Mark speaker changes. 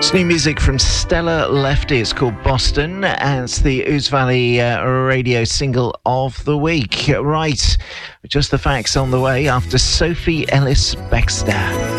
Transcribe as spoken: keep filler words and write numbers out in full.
Speaker 1: It's new music from Stella Lefty. It's called Boston, and it's the Ouse Valley uh, radio single of the week. Right, just the facts on the way after Sophie Ellis-Bextor.